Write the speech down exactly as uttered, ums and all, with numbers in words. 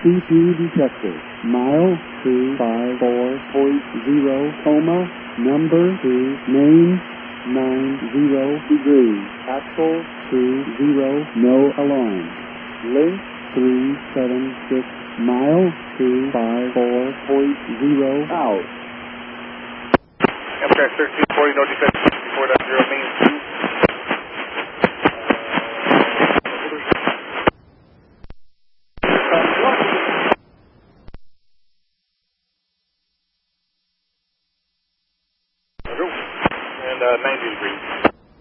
C P detector. Mile two five four point zero, coma, number two, main, nine zero degrees. Axle two zero, no alarm. Link three seven six, mile two five four point zero, out. Amtrak thirteen forty, no defect, four point zero main.